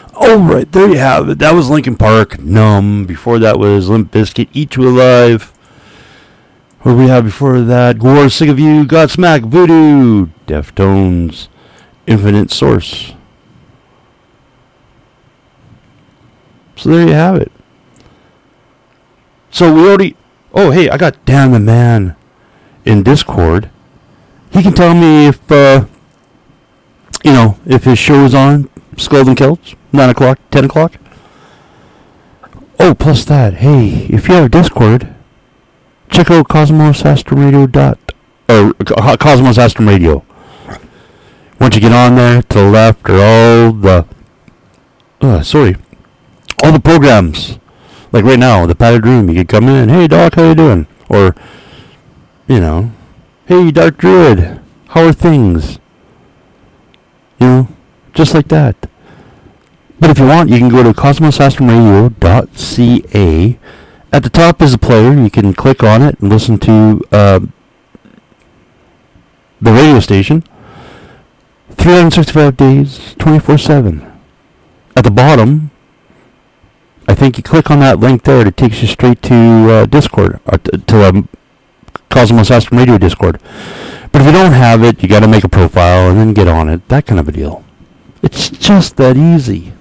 Alright, there you have it. That was Linkin Park, Numb. Before that was Limp Bizkit, Eat You Alive. What do we have before that? Gore, Sick of You, Godsmack, Voodoo, Deftones, Infinite Source. So there you have it. So we already... Oh, hey, I got Dan the Man in Discord. He can tell me if, if his show is on, Skulls and Kilts, 9 o'clock, 10 o'clock. Oh, plus that, hey, if you have Discord, check out Cosmos Astrum Radio Cosmos Astrum Radio. Once you get on there, to the left are all the... all the programs. Like right now, the Padded Room, you can come in, hey Doc, how you doing? Or, hey Dark Druid, how are things? Just like that. But if you want, you can go to cosmosastrumradio.ca. At the top is a player. You can click on it and listen to the radio station. 365 days, 24/7. At the bottom, I think you click on that link there, it takes you straight to Discord, or to Cosmos Astrum Radio Discord. But if you don't have it, you got to make a profile and then get on it. That kind of a deal. It's just that easy.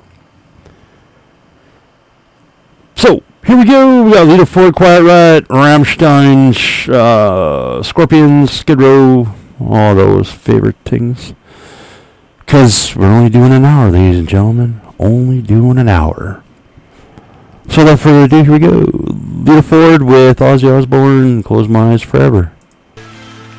So, here we go. We got Lita Ford, Quiet Riot, Rammstein, Scorpions, Skid Row, all those favorite things. Because we're only doing an hour, ladies and gentlemen. Only doing an hour. So without further ado, here we go. Lita Ford with Ozzy Osbourne, Close My Eyes Forever.